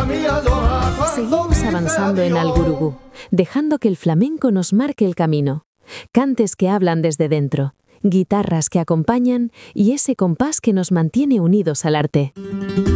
Seguimos avanzando en Algurugú, dejando que el flamenco nos marque el camino. Cantes que hablan desde dentro, guitarras que acompañan y ese compás que nos mantiene unidos al arte.